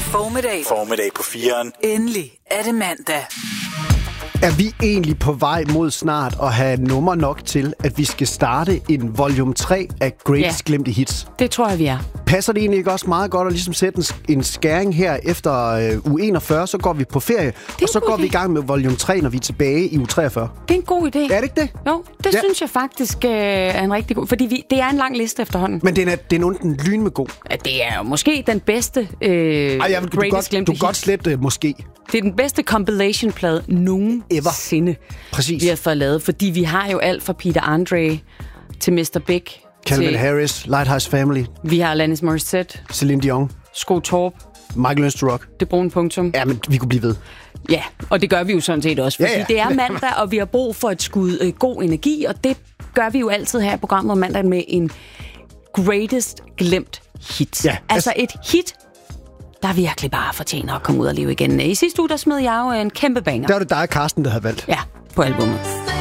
Formiddag på 4'eren. Endelig er det mandag. Er vi egentlig på vej mod snart at have nummer nok til, at vi skal starte en volume 3 af Greatest Glemte Hits? Det tror jeg, vi er. Passer det egentlig ikke også meget godt at ligesom sætte en skæring her efter uge 41, så går vi på ferie, og så går vi i gang med volume 3, når vi er tilbage i uge 43? Det er en god idé. Er det ikke det? Jo, det synes jeg faktisk er en rigtig god... Fordi det er en lang liste efterhånden. Men den er lyn med god. Ja, det er jo måske den bedste Greatest Glemte Hits. Du kan godt slette måske. Det er den bedste compilation-plade nogensinde, Præcis. vi har fået lavet. Fordi vi har jo alt fra Peter Andre til Mr. Big. Calvin Harris, Lighthouse Family. Vi har Alanis Morissette. Celine Dion. Sko Torp. Michael Learns to Rock. Det brune punktum. Ja, men vi kunne blive ved. Ja, og det gør vi jo sådan set også. Fordi det er mandag, og vi har brug for et skud god energi. Og det gør vi jo altid her i programmet om mandag med en Greatest Glemt Hit. Ja, altså et hit, der virkelig bare fortjener at komme ud og leve igen. I sidste uge, der smed jeg jo en kæmpe banger. Der var det dig og Karsten, der havde valgt. Ja, på albumet.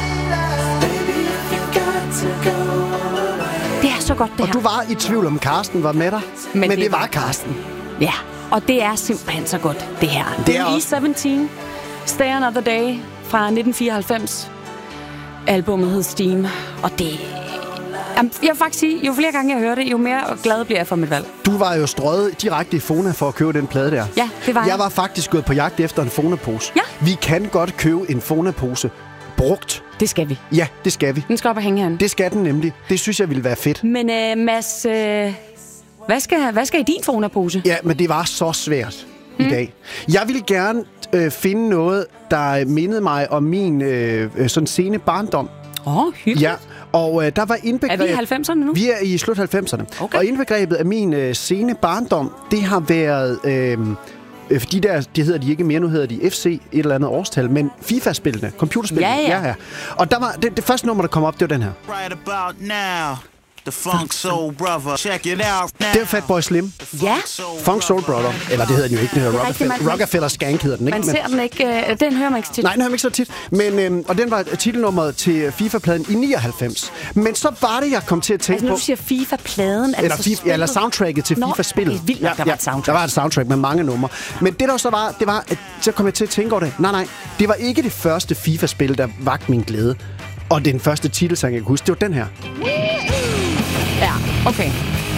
Det er så godt, det og her. du var i tvivl om Karsten var med dig, men det var Karsten. Ja, og det er simpelthen så godt, det her. Det er E17, Stay Another Day fra 1994. Albumet hed Steam, og det... Jeg vil faktisk sige, jo flere gange jeg hører det, jo mere glad bliver jeg for mit valg. Du var jo strøget direkte i Fona for at købe den plade der. Ja, det var jeg. Jeg var faktisk gået på jagt efter en Fona-pose. Ja. Vi kan godt købe en Fona-pose brugt. Det skal vi. Ja, det skal vi. Den skal op og hænge herinde. Det skal den nemlig. Det synes jeg ville være fedt. Men Mads, hvad skal i din Fona-pose? Ja, men det var så svært i dag. Jeg ville gerne finde noget, der mindede mig om min sådan sene barndom. Hyggeligt. Ja, og der var indbegrebet... Er vi i 90'erne nu? Vi er i slut 90'erne. Okay. Og indbegrebet af min sene barndom, det har været... de hedder de ikke mere, nu hedder de FC, et eller andet årstal, men FIFA-spillene, computerspillene. Ja. Og der var det første nummer, der kom op, det var den her. Right about now. The Funk Soul Brother. Check it out now. Det er Fatboy Slim. Ja. Funk Soul Brother. Eller det hedder den jo ikke, det hedder Rockefeller Skank hedder den, ikke? Man ser den ikke, den hører man ikke så tit. Nej, den hører man ikke så tit. Men, og den var titelnummeret til FIFA-pladen i 99. Men så var det, jeg kom til at tænke på... Altså, når du siger FIFA-pladen... Eller soundtracket til FIFA-spillet. Det er vildt, der var et soundtrack. Der var et soundtrack med mange numre. Men det der så var, det var, at så kom jeg til at tænke over det. Nej, det var ikke det første FIFA-spil, der vagte min glæde. Og den første titelsang, jeg kan huske, det var den her. Ja, okay.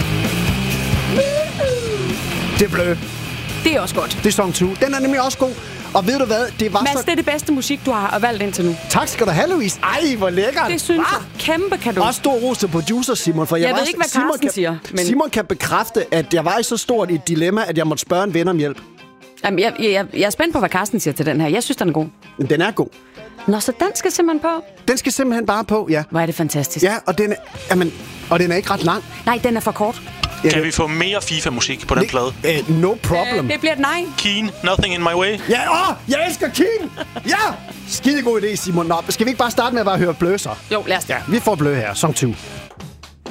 Det er blød. Det er også godt. Det er song 2. Den er nemlig også god. Og ved du hvad? Det var Mads, det er det bedste musik, du har valgt indtil nu. Tak skal du have, Louise. Ej, hvor lækkert. Det synes jeg. Kæmpe cadeau. Også stor ros til producer Simon. For jeg ved ikke, hvad Karsten siger. Men... Simon kan bekræfte, at jeg var i så stort et dilemma, at jeg måtte spørge en ven om hjælp. Jamen, jeg er spændt på, hvad Karsten siger til den her. Jeg synes, den er god. Den er god. Nå, så den skal simpelthen på? Den skal simpelthen bare på, ja. Hvor er det fantastisk. Ja, og den er ikke ret lang. Nej, den er for kort. Ja, kan vi få mere FIFA-musik på den plade? No problem. Det bliver et nej. Keen, Nothing in My Way. Ja, jeg elsker Keen! Ja! Skidegod idé, Simon. Nå, skal vi ikke bare starte med at bare høre blø så? Jo, lad os. Ja, vi får blø her. Song 2.